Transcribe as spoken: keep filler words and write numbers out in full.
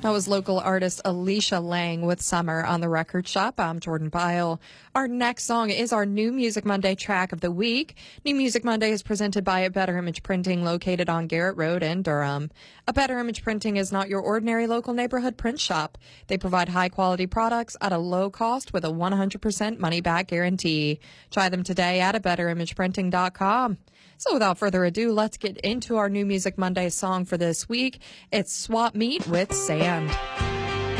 That was local artist Alicia Lang with Summer on the Record Shop. I'm Jordan Byle. Our next song is our New Music Monday track of the week. New Music Monday is presented by A Better Image Printing, located on Garrett Road in Durham. A Better Image Printing is not your ordinary local neighborhood print shop. They provide high-quality products at a low cost with a one hundred percent money-back guarantee. Try them today at a better image printing dot com. So without further ado, let's get into our New Music Monday song for this week. It's Swap Meet with Sand.